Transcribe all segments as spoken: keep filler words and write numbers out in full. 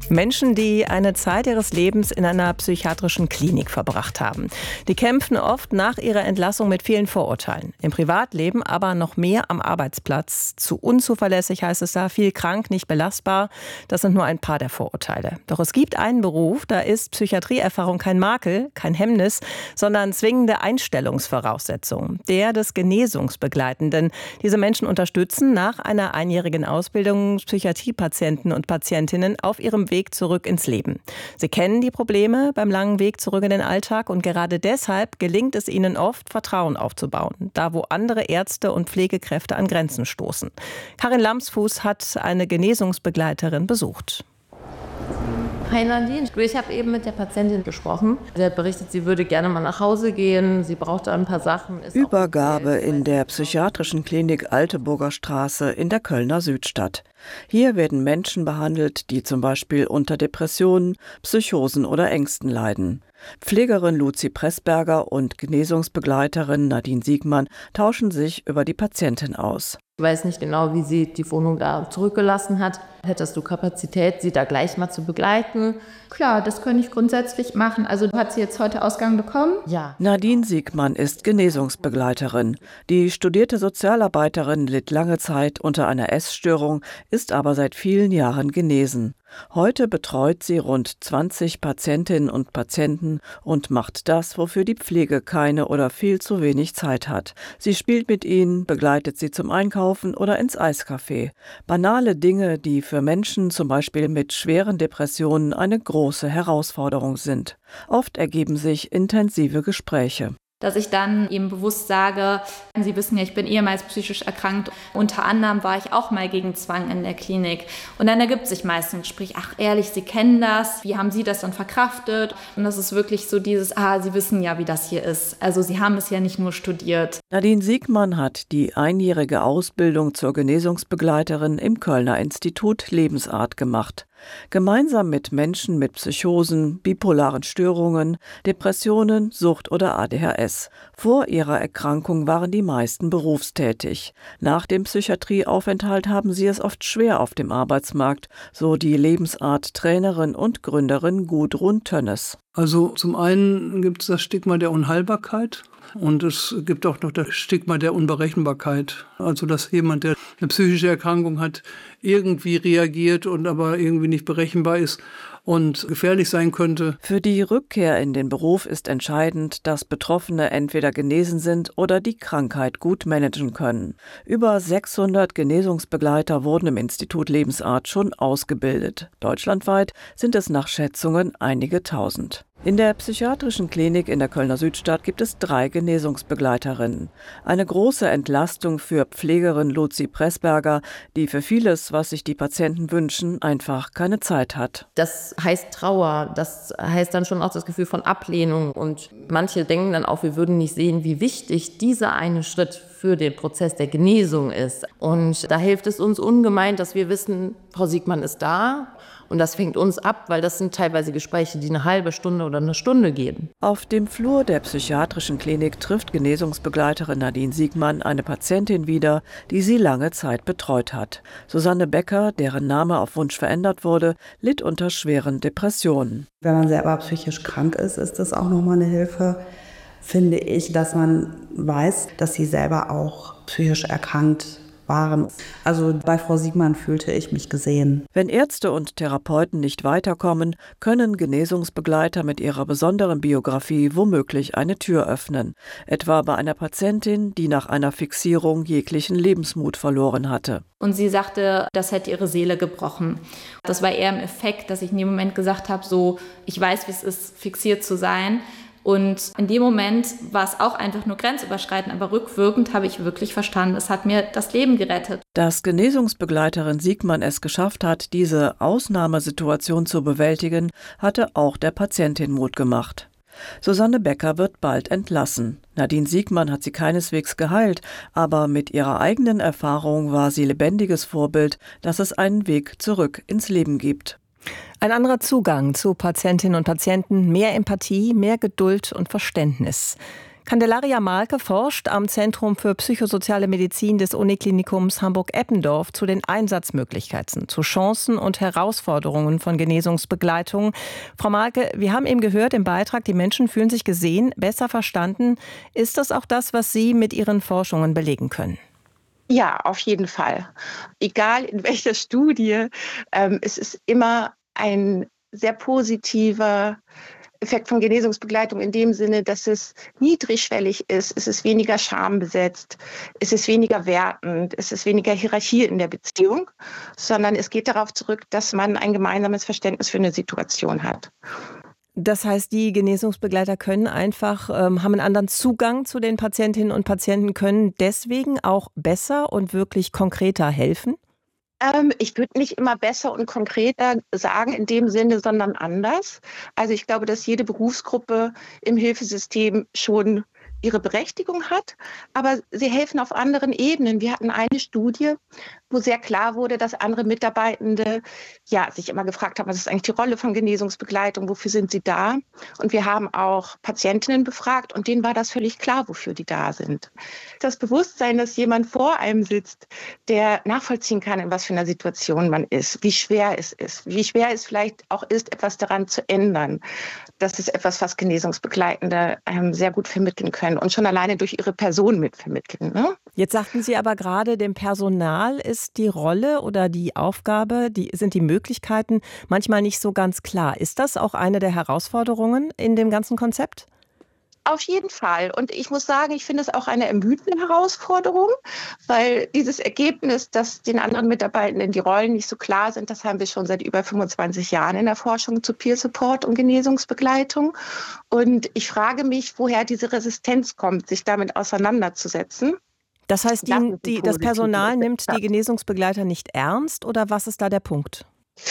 Menschen, die eine Zeit ihres Lebens in einer psychiatrischen Klinik verbracht haben. Die kämpfen oft nach ihrer Entlassung mit vielen Vorurteilen. Im Privatleben aber noch mehr am Arbeitsplatz. Zu unzuverlässig heißt es da, viel krank, nicht belastbar. Das sind nur ein paar der Vorurteile. Doch es gibt einen Beruf, da ist Psychiatrieerfahrung kein Makel, kein Hemmnis, sondern zwingende Einstellungsvoraussetzung. Der des Genesungsbegleitenden. Diese Menschen unterstützen nach einer einjährigen Ausbildung Psychiatriepatienten und Patientinnen auf ihrem Weg zurück ins Leben. Sie kennen die Probleme beim langen Weg zurück in den Alltag und gerade deshalb gelingt es ihnen oft, Vertrauen aufzubauen, da wo andere Ärzte und Pflegekräfte an Grenzen stoßen. Karin Lamsfuß hat eine Genesungsbegleiterin besucht. Hi Nadine, ich habe eben mit der Patientin gesprochen. Sie hat berichtet, sie würde gerne mal nach Hause gehen, sie brauchte ein paar Sachen. Ist Übergabe in der psychiatrischen Klinik Alteburger Straße in der Kölner Südstadt. Hier werden Menschen behandelt, die zum Beispiel unter Depressionen, Psychosen oder Ängsten leiden. Pflegerin Luzi Pressberger und Genesungsbegleiterin Nadine Siegmann tauschen sich über die Patientin aus. Ich weiß nicht genau, wie sie die Wohnung da zurückgelassen hat. Hättest du Kapazität, sie da gleich mal zu begleiten? Klar, das könnte ich grundsätzlich machen. Also hat sie jetzt heute Ausgang bekommen? Ja. Nadine Siegmann ist Genesungsbegleiterin. Die studierte Sozialarbeiterin litt lange Zeit unter einer Essstörung, ist aber seit vielen Jahren genesen. Heute betreut sie rund zwanzig Patientinnen und Patienten und macht das, wofür die Pflege keine oder viel zu wenig Zeit hat. Sie spielt mit ihnen, begleitet sie zum Einkaufen oder ins Eiscafé. Banale Dinge, die für Menschen zum Beispiel mit schweren Depressionen eine große Herausforderung sind. Oft ergeben sich intensive Gespräche. Dass ich dann ihm bewusst sage, Sie wissen ja, ich bin ehemals psychisch erkrankt. Unter anderem war ich auch mal gegen Zwang in der Klinik. Und dann ergibt sich meist ein Gespräch, ach ehrlich, Sie kennen das, wie haben Sie das dann verkraftet? Und das ist wirklich so dieses, ah, Sie wissen ja, wie das hier ist. Also Sie haben es ja nicht nur studiert. Nadine Siegmann hat die einjährige Ausbildung zur Genesungsbegleiterin im Kölner Institut Lebensart gemacht. Gemeinsam mit Menschen mit Psychosen, bipolaren Störungen, Depressionen, Sucht oder A D H S. Vor ihrer Erkrankung waren die meisten berufstätig. Nach dem Psychiatrieaufenthalt haben sie es oft schwer auf dem Arbeitsmarkt, so die Lebensart-Trainerin und Gründerin Gudrun Tönnes. Also zum einen gibt es das Stigma der Unheilbarkeit. Und es gibt auch noch das Stigma der Unberechenbarkeit. Also dass jemand, der eine psychische Erkrankung hat, irgendwie reagiert und aber irgendwie nicht berechenbar ist und gefährlich sein könnte. Für die Rückkehr in den Beruf ist entscheidend, dass Betroffene entweder genesen sind oder die Krankheit gut managen können. Über sechshundert Genesungsbegleiter wurden im Institut Lebensart schon ausgebildet. Deutschlandweit sind es nach Schätzungen einige tausend. In der psychiatrischen Klinik in der Kölner Südstadt gibt es drei Genesungsbegleiterinnen. Eine große Entlastung für Pflegerin Luzi Pressberger, die für vieles, was sich die Patienten wünschen, einfach keine Zeit hat. Das heißt Trauer, das heißt dann schon auch das Gefühl von Ablehnung. Und manche denken dann auch, wir würden nicht sehen, wie wichtig dieser eine Schritt für den Prozess der Genesung ist. Und da hilft es uns ungemein, dass wir wissen, Frau Siegmann ist da. Und das fängt uns ab, weil das sind teilweise Gespräche, die eine halbe Stunde oder eine Stunde gehen. Auf dem Flur der psychiatrischen Klinik trifft Genesungsbegleiterin Nadine Siegmann eine Patientin wieder, die sie lange Zeit betreut hat. Susanne Becker, deren Name auf Wunsch verändert wurde, litt unter schweren Depressionen. Wenn man selber psychisch krank ist, ist das auch nochmal eine Hilfe, finde ich, dass man weiß, dass sie selber auch psychisch erkrankt waren. Also bei Frau Siegmann fühlte ich mich gesehen. Wenn Ärzte und Therapeuten nicht weiterkommen, können Genesungsbegleiter mit ihrer besonderen Biografie womöglich eine Tür öffnen. Etwa bei einer Patientin, die nach einer Fixierung jeglichen Lebensmut verloren hatte. Und sie sagte, das hätte ihre Seele gebrochen. Das war eher im Effekt, dass ich in dem Moment gesagt habe, so, ich weiß, wie es ist, fixiert zu sein. Und in dem Moment war es auch einfach nur grenzüberschreitend, aber rückwirkend habe ich wirklich verstanden, es hat mir das Leben gerettet. Dass Genesungsbegleiterin Siegmann es geschafft hat, diese Ausnahmesituation zu bewältigen, hatte auch der Patientin Mut gemacht. Susanne Becker wird bald entlassen. Nadine Siegmann hat sie keineswegs geheilt, aber mit ihrer eigenen Erfahrung war sie lebendiges Vorbild, dass es einen Weg zurück ins Leben gibt. Ein anderer Zugang zu Patientinnen und Patienten, mehr Empathie, mehr Geduld und Verständnis. Candelaria Malke forscht am Zentrum für psychosoziale Medizin des Uniklinikums Hamburg-Eppendorf zu den Einsatzmöglichkeiten, zu Chancen und Herausforderungen von Genesungsbegleitung. Frau Malke, wir haben eben gehört im Beitrag, die Menschen fühlen sich gesehen, besser verstanden. Ist das auch das, was Sie mit Ihren Forschungen belegen können? Ja, auf jeden Fall. Egal in welcher Studie, ähm, es ist immer ein sehr positiver Effekt von Genesungsbegleitung in dem Sinne, dass es niedrigschwellig ist, es ist weniger schambesetzt, es ist weniger wertend, es ist weniger Hierarchie in der Beziehung, sondern es geht darauf zurück, dass man ein gemeinsames Verständnis für eine Situation hat. Das heißt, die Genesungsbegleiter können einfach, ähm, haben einen anderen Zugang zu den Patientinnen und Patienten, können deswegen auch besser und wirklich konkreter helfen? Ähm, ich würde nicht immer besser und konkreter sagen in dem Sinne, sondern anders. Also ich glaube, dass jede Berufsgruppe im Hilfesystem schon ihre Berechtigung hat, aber sie helfen auf anderen Ebenen. Wir hatten eine Studie, wo sehr klar wurde, dass andere Mitarbeitende ja, sich immer gefragt haben, was ist eigentlich die Rolle von Genesungsbegleitung, wofür sind sie da? Und wir haben auch Patientinnen befragt und denen war das völlig klar, wofür die da sind. Das Bewusstsein, dass jemand vor einem sitzt, der nachvollziehen kann, in was für einer Situation man ist, wie schwer es ist, wie schwer es vielleicht auch ist, etwas daran zu ändern. Das ist etwas, was Genesungsbegleitende ähm, sehr gut vermitteln können und schon alleine durch ihre Person mitvermitteln. Ne? Jetzt sagten Sie aber gerade, dem Personal ist die Rolle oder die Aufgabe, die, sind die Möglichkeiten manchmal nicht so ganz klar. Ist das auch eine der Herausforderungen in dem ganzen Konzept? Auf jeden Fall. Und ich muss sagen, ich finde es auch eine ermüdende Herausforderung, weil dieses Ergebnis, dass den anderen Mitarbeitenden die Rollen nicht so klar sind, das haben wir schon seit über fünfundzwanzig Jahren in der Forschung zu Peer Support und Genesungsbegleitung. Und ich frage mich, woher diese Resistenz kommt, sich damit auseinanderzusetzen. Das heißt, die, Das ist ein die, das Personal positiver nimmt die Genesungsbegleiter nicht ernst oder was ist da der Punkt?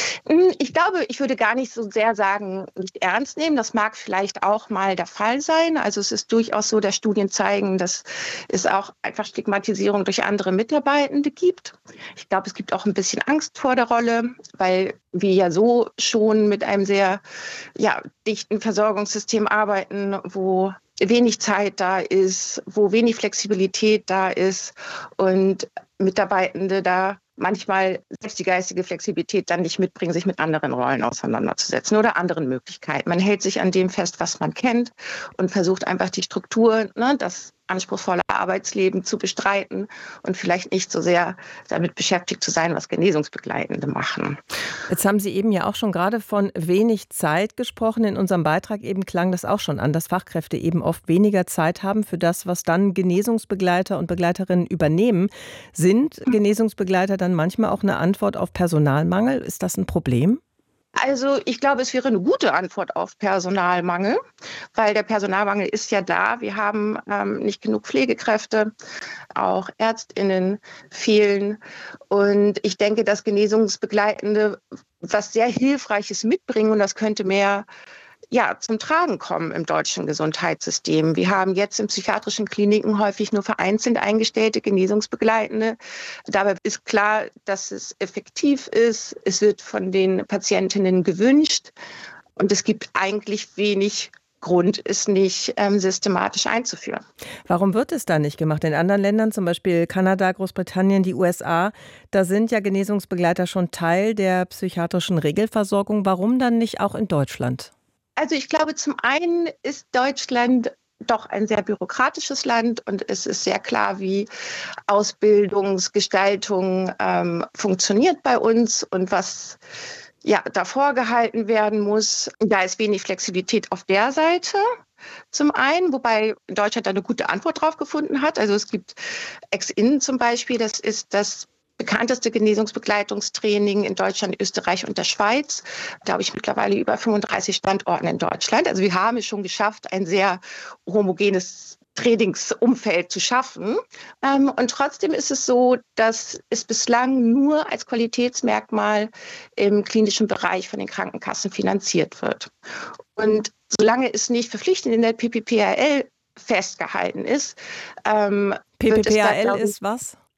Ich glaube, ich würde gar nicht so sehr sagen, nicht ernst nehmen. Das mag vielleicht auch mal der Fall sein. Also es ist durchaus so, dass Studien zeigen, dass es auch einfach Stigmatisierung durch andere Mitarbeitende gibt. Ich glaube, es gibt auch ein bisschen Angst vor der Rolle, weil wir ja so schon mit einem sehr ja, dichten Versorgungssystem arbeiten, wo wenig Zeit da ist, wo wenig Flexibilität da ist und Mitarbeitende da manchmal selbst die geistige Flexibilität dann nicht mitbringen, sich mit anderen Rollen auseinanderzusetzen oder anderen Möglichkeiten. Man hält sich an dem fest, was man kennt und versucht einfach die Struktur, ne, das anspruchsvolle Arbeitsleben zu bestreiten und vielleicht nicht so sehr damit beschäftigt zu sein, was Genesungsbegleitende machen. Jetzt haben Sie eben ja auch schon gerade von wenig Zeit gesprochen. In unserem Beitrag eben klang das auch schon an, dass Fachkräfte eben oft weniger Zeit haben für das, was dann Genesungsbegleiter und Begleiterinnen übernehmen. Sind Genesungsbegleiter dann manchmal auch eine Antwort auf Personalmangel? Ist das ein Problem? Also ich glaube, es wäre eine gute Antwort auf Personalmangel, weil der Personalmangel ist ja da. Wir haben ähm, nicht genug Pflegekräfte, auch ÄrztInnen fehlen. Und ich denke, dass Genesungsbegleitende was sehr Hilfreiches mitbringen und das könnte mehr ja, zum Tragen kommen im deutschen Gesundheitssystem. Wir haben jetzt in psychiatrischen Kliniken häufig nur vereinzelt eingestellte Genesungsbegleitende. Dabei ist klar, dass es effektiv ist. Es wird von den Patientinnen gewünscht. Und es gibt eigentlich wenig Grund, es nicht ähm, systematisch einzuführen. Warum wird es da nicht gemacht? In anderen Ländern, zum Beispiel Kanada, Großbritannien, die U S A, da sind ja Genesungsbegleiter schon Teil der psychiatrischen Regelversorgung. Warum dann nicht auch in Deutschland? Also ich glaube, zum einen ist Deutschland doch ein sehr bürokratisches Land und es ist sehr klar, wie Ausbildungsgestaltung ähm, funktioniert bei uns und was ja, da vorgehalten werden muss. Da ist wenig Flexibilität auf der Seite. Zum einen, wobei Deutschland da eine gute Antwort drauf gefunden hat. Also es gibt Ex-In zum Beispiel, das ist das bekannteste Genesungsbegleitungstraining in Deutschland, Österreich und der Schweiz. Da habe ich mittlerweile über fünfunddreißig Standorten in Deutschland. Also wir haben es schon geschafft, ein sehr homogenes Trainingsumfeld zu schaffen. Und trotzdem ist es so, dass es bislang nur als Qualitätsmerkmal im klinischen Bereich von den Krankenkassen finanziert wird. Und solange es nicht verpflichtend in der P P P A L festgehalten ist, ähm, P P P A L ist was?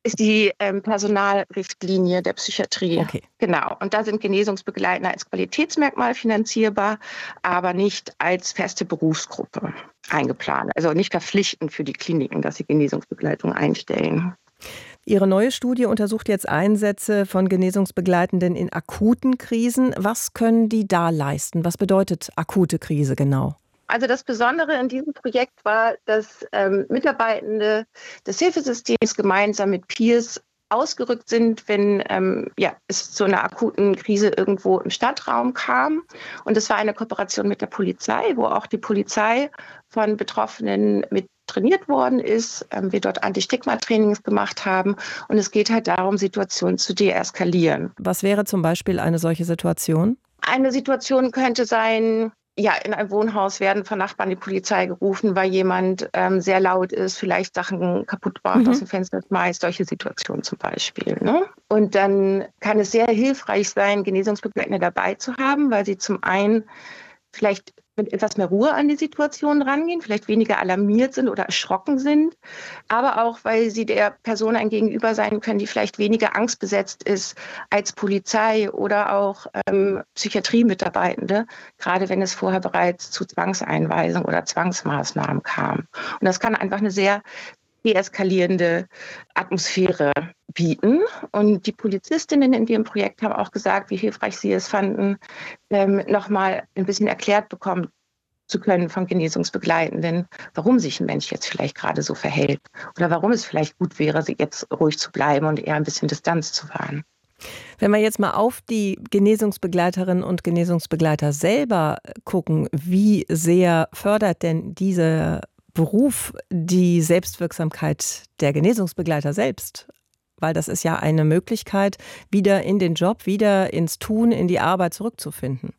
ist die ähm, Personalrichtlinie der Psychiatrie. Okay. Genau. Und da sind Genesungsbegleiter als Qualitätsmerkmal finanzierbar, aber nicht als feste Berufsgruppe eingeplant. Also nicht verpflichtend für die Kliniken, dass sie Genesungsbegleitung einstellen. Ihre neue Studie untersucht jetzt Einsätze von Genesungsbegleitenden in akuten Krisen. Was können die da leisten? Was bedeutet akute Krise genau? Also das Besondere in diesem Projekt war, dass ähm, Mitarbeitende des Hilfesystems gemeinsam mit Peers ausgerückt sind, wenn ähm, ja, es zu einer akuten Krise irgendwo im Stadtraum kam. Und es war eine Kooperation mit der Polizei, wo auch die Polizei von Betroffenen mit trainiert worden ist, ähm, wir dort Anti-Stigma-Trainings gemacht haben. Und es geht halt darum, Situationen zu deeskalieren. Was wäre zum Beispiel eine solche Situation? Eine Situation könnte sein, ja, in einem Wohnhaus werden von Nachbarn die Polizei gerufen, weil jemand ähm, sehr laut ist, vielleicht Sachen kaputt macht, mhm. aus dem Fenster schmeißt, solche Situationen zum Beispiel. Ne? Und dann kann es sehr hilfreich sein, Genesungsbegleitende dabei zu haben, weil sie zum einen vielleicht mit etwas mehr Ruhe an die Situation rangehen, vielleicht weniger alarmiert sind oder erschrocken sind, aber auch, weil sie der Person ein Gegenüber sein können, die vielleicht weniger angstbesetzt ist als Polizei oder auch ähm, Psychiatriemitarbeitende, gerade wenn es vorher bereits zu Zwangseinweisungen oder Zwangsmaßnahmen kam. Und das kann einfach eine sehr deeskalierende Atmosphäre bieten. Und die Polizistinnen in dem Projekt haben auch gesagt, wie hilfreich sie es fanden, ähm, nochmal ein bisschen erklärt bekommen zu können von Genesungsbegleitenden, warum sich ein Mensch jetzt vielleicht gerade so verhält oder warum es vielleicht gut wäre, jetzt ruhig zu bleiben und eher ein bisschen Distanz zu wahren. Wenn wir jetzt mal auf die Genesungsbegleiterinnen und Genesungsbegleiter selber gucken, wie sehr fördert denn dieser Beruf die Selbstwirksamkeit der Genesungsbegleiter selbst? Weil das ist ja eine Möglichkeit, wieder in den Job, wieder ins Tun, in die Arbeit zurückzufinden.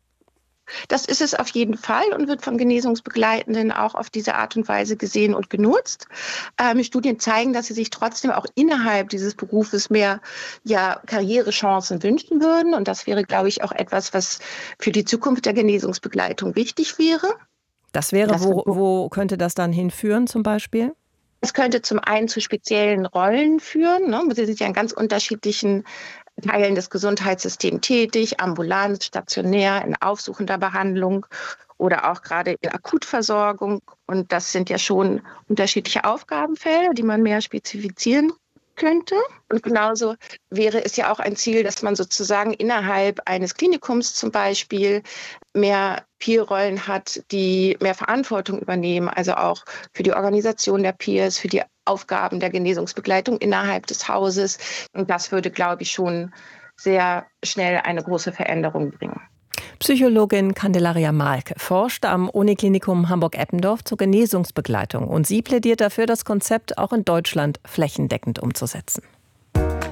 Das ist es auf jeden Fall und wird von Genesungsbegleitenden auch auf diese Art und Weise gesehen und genutzt. Ähm, Studien zeigen, dass sie sich trotzdem auch innerhalb dieses Berufes mehr ja, Karrierechancen wünschen würden. Und das wäre, glaube ich, auch etwas, was für die Zukunft der Genesungsbegleitung wichtig wäre. Das wäre, das wo, wo könnte das dann hinführen zum Beispiel? Es könnte zum einen zu speziellen Rollen führen. Ne? Sie sind ja in ganz unterschiedlichen Teilen des Gesundheitssystems tätig, ambulant, stationär, in aufsuchender Behandlung oder auch gerade in Akutversorgung. Und das sind ja schon unterschiedliche Aufgabenfelder, die man mehr spezifizieren könnte. Und genauso wäre es ja auch ein Ziel, dass man sozusagen innerhalb eines Klinikums zum Beispiel mehr Peer-Rollen hat, die mehr Verantwortung übernehmen, also auch für die Organisation der Peers, für die Aufgaben der Genesungsbegleitung innerhalb des Hauses. Und das würde, glaube ich, schon sehr schnell eine große Veränderung bringen. Psychologin Candelaria Malke forscht am Uniklinikum Hamburg-Eppendorf zur Genesungsbegleitung. Und sie plädiert dafür, das Konzept auch in Deutschland flächendeckend umzusetzen.